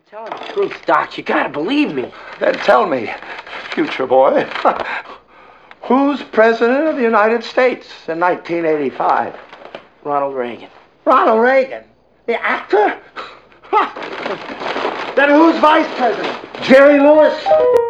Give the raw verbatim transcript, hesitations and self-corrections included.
I'm telling the truth, Doc. You gotta believe me. Then tell me, future boy, who's president of the United States in nineteen eighty-five? Ronald Reagan. Ronald Reagan? The actor? Then who's vice president? Jerry Lewis?